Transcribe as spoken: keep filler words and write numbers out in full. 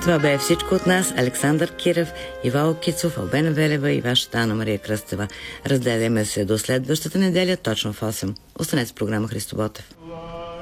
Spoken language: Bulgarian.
Това бе всичко от нас. Александър Кирев, Ивайло Кицов, Албена Велева и вашата Ана Мария Кръстева. Разделяме се до следващата неделя, точно в осем. Останете с програма Христо Ботев.